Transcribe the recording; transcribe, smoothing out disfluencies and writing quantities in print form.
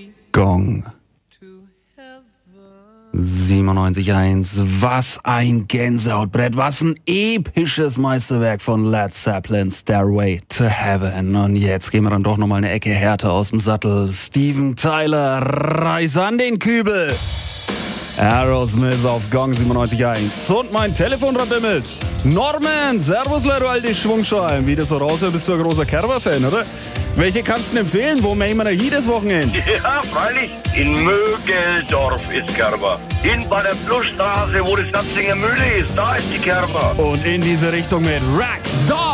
Gong 97.1. Was ein Gänsehautbrett, was ein episches Meisterwerk von Led Zeppelin, Stairway to Heaven. Und jetzt gehen wir dann doch nochmal eine Ecke härter aus dem Sattel. Steven Tyler, reiß an den Kübel. Aerosmith auf Gong 97.1. Und mein Telefon bimmelt. Norman, servus Leute, alte Schwungschalen. Wie das so raushört, bist du ein großer Kerber-Fan, oder? Welche kannst du denn empfehlen? Wo machen wir da hier das Wochenende? Ja, freilich. In Mögeldorf ist Kerber. In bei der Flussstraße, wo die Satzinger Mühle ist, da ist die Kerber. Und in diese Richtung mit Rack Dog.